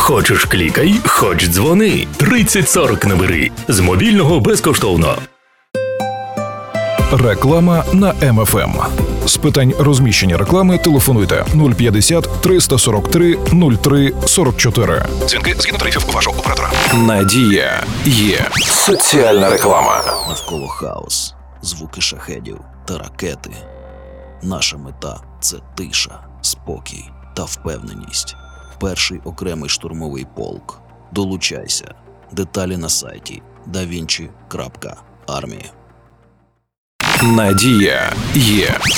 Хочеш клікай, хоч дзвони. 3040 набери. З мобільного безкоштовно. Реклама на МФМ. З питань розміщення реклами телефонуйте 050 343 03 44. Дзвінки згідно тарифів вашого оператора. Надія є. Соціальна реклама. Навколо хаос, звуки шахедів та ракети. Наша мета – це тиша, спокій та впевненість. Перший окремий штурмовий полк. Долучайся. Деталі на сайті davinci.army. Надія є.